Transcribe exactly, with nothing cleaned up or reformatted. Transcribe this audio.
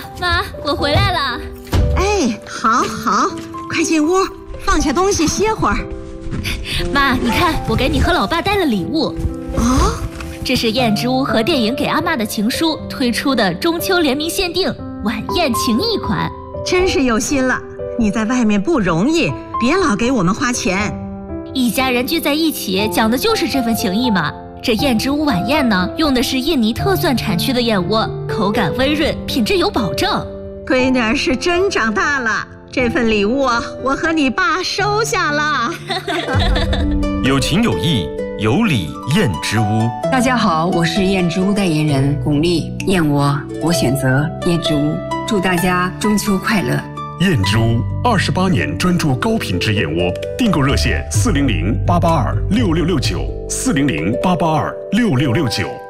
妈，我回来了。 哎，好好，快进屋，放下东西歇会儿。 妈，你看，我给你和老爸带了礼物。 哦， 这是燕之屋和电影给阿嬷的情书推出的中秋联名限定晚宴情谊款， 真是有心了。你在外面不容易，别老给我们花钱。 一家人聚在一起，讲的就是这份情谊嘛。这燕之屋晚宴呢，用的是印尼特蒜产区的燕窝，口感温润，品质有保证。 闺女儿是真长大了，这份礼物啊，我和你爸收下了。 有情有义，有礼燕之屋。 大家好，我是燕之屋代言人巩俐。燕窝，我选择燕之屋。祝大家中秋快乐！ 燕之屋二十八年专注高品质燕窝，订购热线四零零八八二六六六九四零零八八二六六六九。